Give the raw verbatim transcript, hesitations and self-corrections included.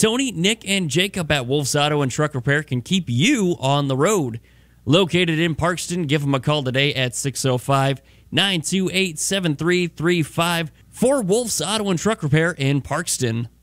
Tony, Nick, and Jacob at Wolf's Auto and Truck Repair can keep you on the road. Located in Parkston, give them a call today at six oh five, nine two eight, seven three three five for Wolf's Auto and Truck Repair in Parkston.